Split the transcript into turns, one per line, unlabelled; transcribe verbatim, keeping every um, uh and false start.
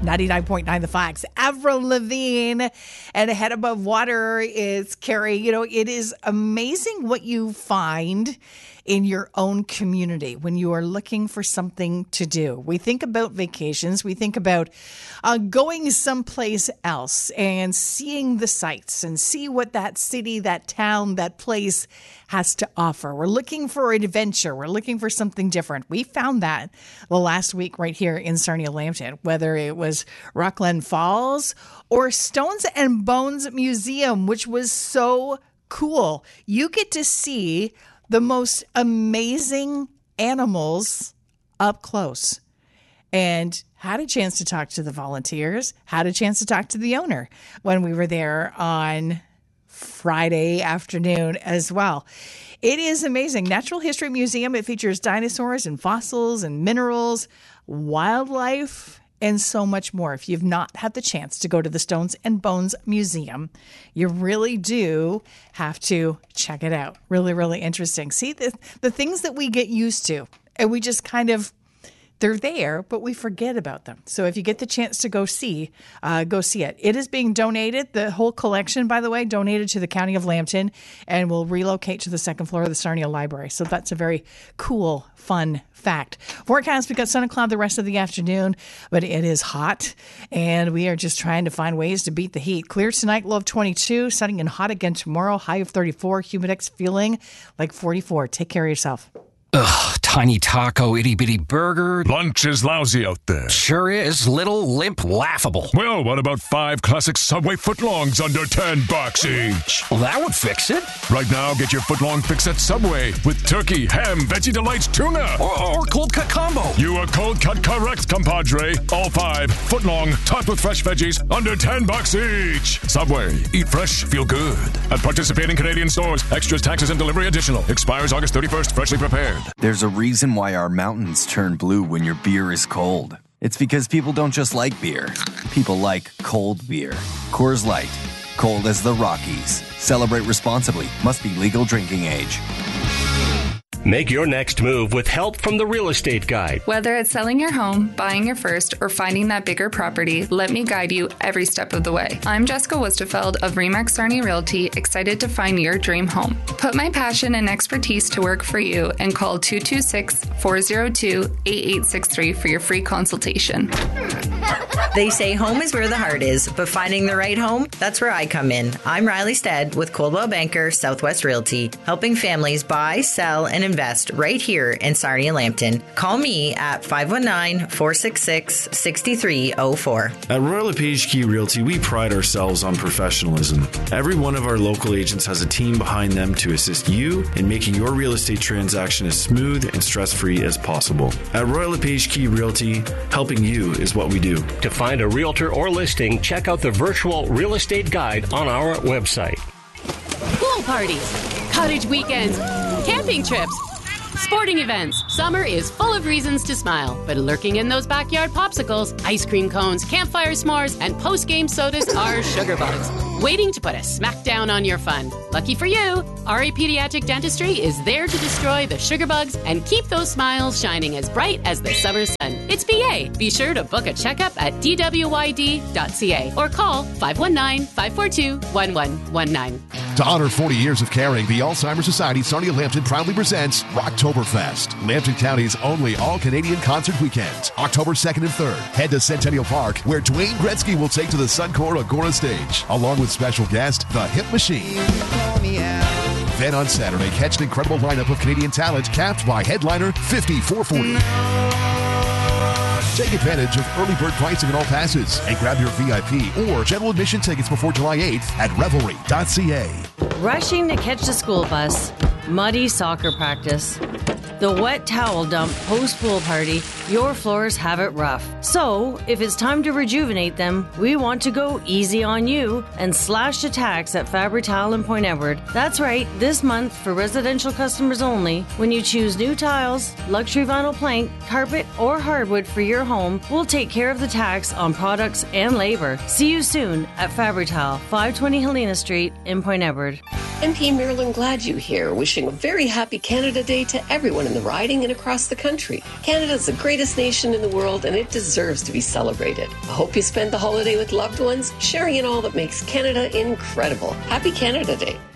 ninety-nine point nine The Fox. Avril Lavigne, and Head Above Water is Carrie. You know, it is amazing what you find in your own community when you are looking for something to do. We think about vacations. We think about uh, going someplace else and seeing the sights and see what that city, that town, that place has to offer. We're looking for adventure. We're looking for something different. We found that the last week right here in Sarnia Lambton, whether it was Rockland Falls or Stones and Bones Museum, which was so cool. You get to see the most amazing animals up close. And had a chance to talk to the volunteers, had a chance to talk to the owner when we were there on Friday afternoon as well. It is amazing. Natural History Museum. It features dinosaurs and fossils and minerals, wildlife, and so much more. If you've not had the chance to go to the Stones and Bones Museum, you really do have to check it out. Really, really interesting. See, the, the things that we get used to, and we just kind of, they're there, but we forget about them. So if you get the chance to go see, uh, go see it. It is being donated. The whole collection, by the way, donated to the County of Lambton and will relocate to the second floor of the Sarnia Library. So that's a very cool, fun fact. Forecast, we've got sun and cloud the rest of the afternoon, but it is hot and we are just trying to find ways to beat the heat. Clear tonight, low of twenty-two, sunny and hot again tomorrow, high of thirty-four, humidex feeling like forty-four. Take care of yourself.
Ugh, tiny taco, itty-bitty burger.
Lunch is lousy out there.
Sure is. Little, limp, laughable.
Well, what about five classic Subway footlongs under ten bucks each?
Well, that would fix it.
Right now, get your footlong fix at Subway with turkey, ham, Veggie Delights, tuna.
Or, or cold cut combo.
You are cold cut correct, compadre. All five, footlong, topped with fresh veggies, under ten bucks each. Subway, eat fresh, feel good. At participating Canadian stores, extras, taxes, and delivery additional. Expires August thirty-first, freshly prepared.
There's a reason why our mountains turn blue when your beer is cold. It's because people don't just like beer. People like cold beer. Coors Light. Cold as the Rockies. Celebrate responsibly. Must be legal drinking age.
Make your next move with help from the Real Estate Guide.
Whether it's selling your home, buying your first, or finding that bigger property, let me guide you every step of the way. I'm Jessica Wustefeld of Remax Sarnia Realty, excited to find your dream home. Put my passion and expertise to work for you and call two two six, four zero two, eight eight six three for your free consultation.
They say home is where the heart is, but finding the right home, that's where I come in. I'm Riley Stead with Coldwell Banker Southwest Realty, helping families buy, sell, and invest right here in Sarnia Lambton. Call me at five one nine, four six six, six three zero four.
At Royal LePage Key Realty, we pride ourselves on professionalism. Every one of our local agents has a team behind them to assist you in making your real estate transaction as smooth and stress-free as possible. At Royal LePage Key Realty, helping you is what we do.
To find a realtor or listing, check out the virtual real estate guide on our website.
Pool parties, cottage weekends, camping trips, sporting events. Summer is full of reasons to smile, but lurking in those backyard popsicles, ice cream cones, campfire s'mores, and post-game sodas are sugar bugs, waiting to put a smackdown on your fun. Lucky for you, R A Pediatric Dentistry is there to destroy the sugar bugs and keep those smiles shining as bright as the summer sun. It's B A. Be sure to book a checkup at d w y d dot c a or call five one nine, five four two, one one one nine.
To honor forty years of caring, the Alzheimer's Society Sarnia Lambton proudly presents Rocktoberfest, Lambton County's only all-Canadian concert weekend, October second and third. Head to Centennial Park, where Dwayne Gretzky will take to the Suncor Agora stage, along with special guest, The Hip Machine. Then on Saturday, catch an incredible lineup of Canadian talent, capped by headliner fifty-four forty. Take advantage of early bird pricing on all passes and grab your V I P or general admission tickets before July eighth at revelry dot c a.
Rushing to catch the school bus, muddy soccer practice, the wet towel dump post-pool party, your floors have it rough. So, if it's time to rejuvenate them, we want to go easy on you and slash the tax at Fabri-Tal in Point Edward. That's right, this month for residential customers only, when you choose new tiles, luxury vinyl plank, carpet, or hardwood for your home, we'll take care of the tax on products and labor. See you soon at Fabri-Tal, five twenty Helena Street in Point Edward.
M P Marilyn Gladue here, wishing a very happy Canada Day to everyone in the riding and across the country. Canada is the greatest nation in the world, and it deserves to be celebrated. I hope you spend the holiday with loved ones, sharing in all that makes Canada incredible. Happy Canada Day.